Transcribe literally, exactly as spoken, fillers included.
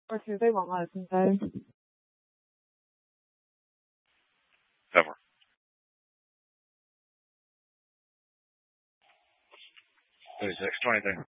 我是被网络存在。 Ever. thirty-six twenty-two.